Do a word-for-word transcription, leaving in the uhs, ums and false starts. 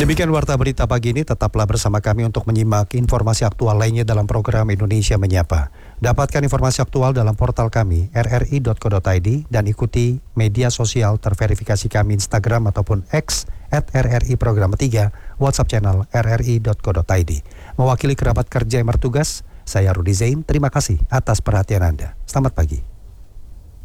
Demikian Warta Berita pagi ini, tetaplah bersama kami untuk menyimak informasi aktual lainnya dalam program Indonesia Menyapa. Dapatkan informasi aktual dalam portal kami r r i dot co dot i d dan ikuti media sosial terverifikasi kami Instagram ataupun X at r r i program tiga, WhatsApp channel r r i dot co dot i d. Mewakili kerabat kerja yang bertugas, saya Rudi Zain, terima kasih atas perhatian Anda. Selamat pagi.